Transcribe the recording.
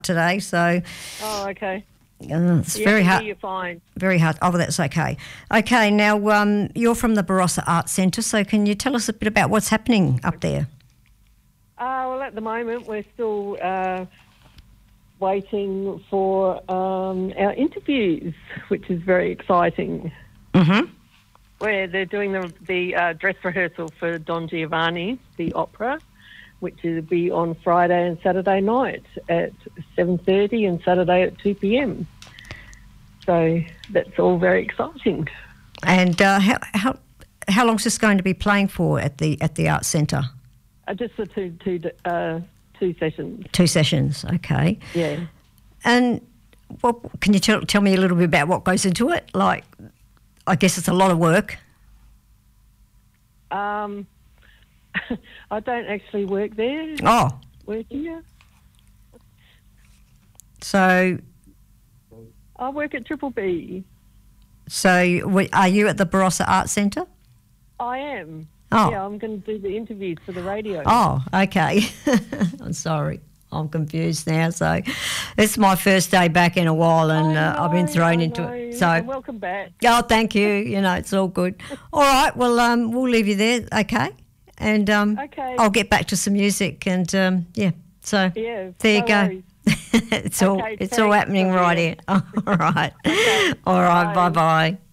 today, so Oh, okay. it's very hard. You're fine. Very hard. Oh, well, that's okay. Okay, now you're from the Barossa Arts Centre, so can you tell us a bit about what's happening up there? Well, at the moment, we're still waiting for our interviews, which is very exciting. Mm-hmm. Where they're doing the dress rehearsal for Don Giovanni, the opera, which will be on Friday and Saturday night at 7:30 and Saturday at 2 p.m. So that's all very exciting. And how long's this going to be playing for at the Arts Centre? Just for two sessions. 2 sessions, okay. Yeah. And can you tell me a little bit about what goes into it? Like, I guess it's a lot of work. I don't actually work there. Oh. Work here. So. I work at Triple B. So are you at the Barossa Arts Centre? I am. Oh. Yeah, I'm going to do the interviews for the radio. Oh, okay. I'm sorry. I'm confused now. So it's my first day back in a while, and I've been thrown into it. So welcome back. Oh, thank you. It's all good. All right. Well, we'll leave you there, okay? And okay. I'll get back to some music, and yeah. So yeah, there you go. Worries. It's all happening right here. All right. Okay. All right. Bye. Bye-bye.